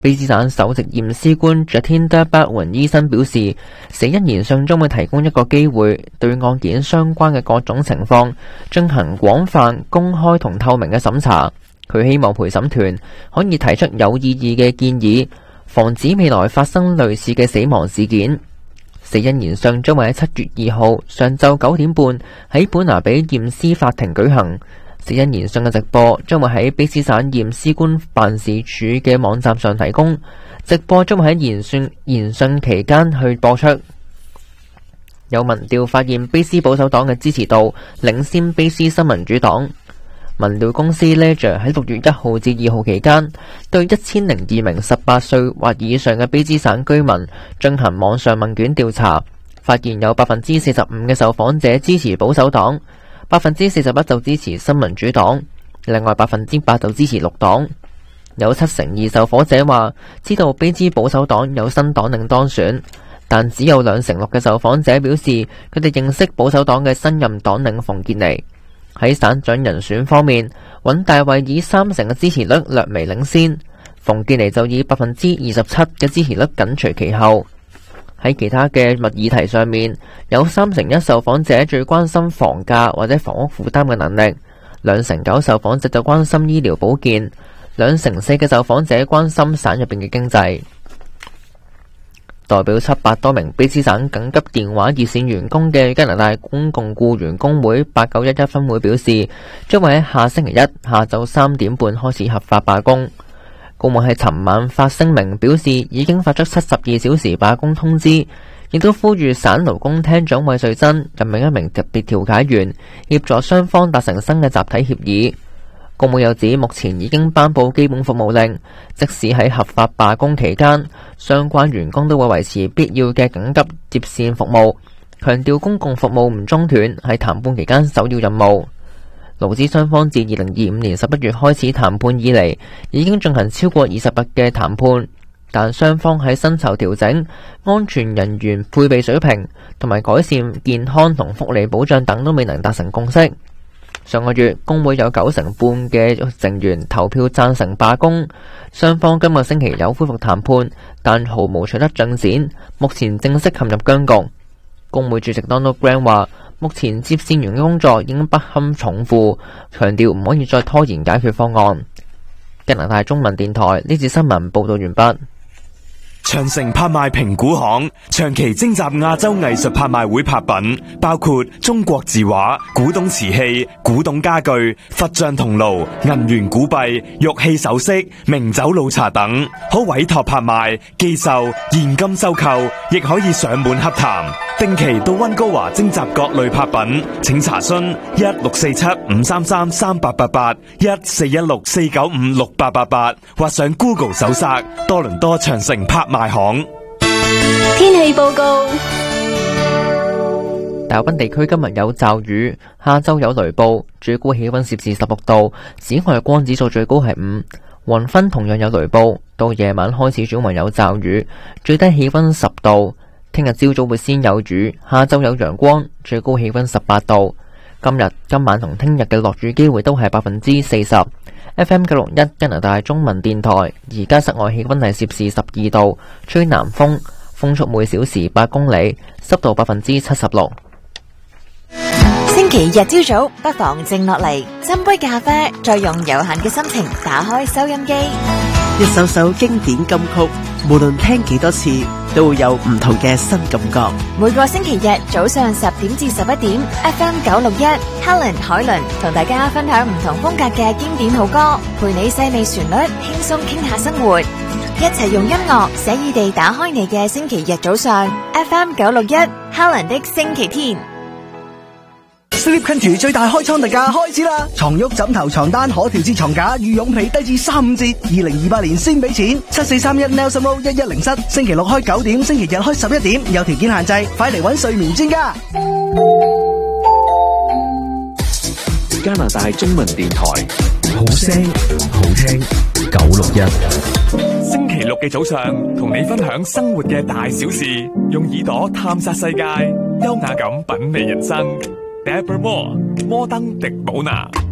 卑詩省首席驗屍官 Jatinder Bhargava 醫生表示，死因研訊將會提供一個機會，對案件相關嘅各種情況進行廣泛、公開同透明嘅審查。佢希望陪審團可以提出有意義嘅建議，防止未來發生類似嘅死亡事件。死因研訊將會喺7月2號上晝9點半喺本拿比驗屍法庭舉行。死因研訊嘅直播將會喺卑詩省驗屍官辦事處嘅網站上提供，直播將會喺研訊期間去播出。有民調發現卑詩保守黨嘅支持度領先卑詩新民主黨。民調公司 Ledger 喺6月1號至2號期間對1002名18歲或以上嘅卑詩省居民進行網上問卷調查，發現有 45% 嘅受訪者支持保守黨，41% 就支持新民主黨，另外 8% 就支持綠黨。有72%受訪者話知道卑詩保守黨有新黨領當選，但只有26%嘅受訪者表示佢哋認識保守黨嘅新任黨領馮傑尼。喺省長人選方面，尹大衛以30%嘅支持率略微領先，馮傑尼就以 27% 嘅支持率緊隨其後。喺其他嘅議題上面，有1/3受訪者最關心房價或者房屋負擔嘅能力，2/9受訪者就關心醫療保健，2/4嘅受訪者關心省入邊嘅經濟。代表700多名卑詩省緊急電話熱線員工嘅加拿大公共僱員工會8911分會表示，將會喺下星期一下晝3點半開始合法罷工。工會喺尋晚發聲明表示，已經發出72小時罷工通知，亦都呼籲省勞工廳長韋瑞珍任命一名特別調解員，協助雙方達成新嘅集體協議。工會又指，目前已經頒布基本服務令，即使喺合法罷工期間，相關員工都會維持必要嘅緊急接線服務，強調公共服務唔中斷係談判期間首要任務。勞資雙方自2025年11月開始談判以嚟，已經進行超過20日嘅談判，但雙方喺薪酬調整、安全人員配備水平同埋改善健康同福利保障等都未能達成共識。上個月，工會有9成半嘅成員投票贊成罷工，雙方今個星期有恢復談判，但毫無取得進展，目前正式陷入僵局。工會主席 Donald Grant 話，目前接線員嘅工作已經不堪重負，強調唔可以再拖延解決方案。加拿大中文電台呢次新聞報道完畢。 長城拍賣評估行長期徵集亞洲藝術拍賣會拍品，包括中國字畫、古董瓷器、古董家具、佛像銅爐、銀元古幣、玉器首飾、名酒老茶等，可委託拍賣、寄售、現金收購，亦可以上門洽談。定期到溫哥華徵集各類拍品，請查詢1647-533-3888 1416-495-6888，或上 Google 搜索多倫多長城拍賣行。 天氣報告： 大部分地區今日有驟雨，下晝有雷暴，最高氣溫攝氏16度，紫外光指數最高係5。黃昏同樣有雷暴，到夜晚開始轉為有驟雨，最低氣溫10度。聽日朝早會先有雨，下晝有陽光，最高氣溫18度。今晚同聽日嘅落雨機會都係40%。FM 961加拿大中文電台，而家室外氣溫係攝氏12度，吹南風，風速每小時8公里，濕度76%。 星期日朝早不妨靜落嚟，斟杯咖啡，再用有限嘅心情打開收音機， 一首首經典金曲，無論聽幾多次，都會有唔同嘅新感覺。 每個星期日早上10點至11點 FM 961 Helen 海倫同大家分享唔同風格嘅經典好歌，陪你細味旋律，輕鬆傾下生活，一齊用音樂寫意地打開你嘅星期日早上。 FM 961 Helen 的星期天。 Sleep Country 最大開倉特價開始啦！床褥、枕頭、床單、可調節床架、羽絨被低至35折，2028年先俾錢。7431 Nelson Road 1107，星期六開9點，星期日開11點，有條件限制，快嚟搵睡眠專家。 加拿大中文電台，好聲好聽961。 星期六嘅早上，同你分享生活嘅大小事，用耳朵探索世界，優雅咁品味人生。Deborah Moore 摩登迪寶娜。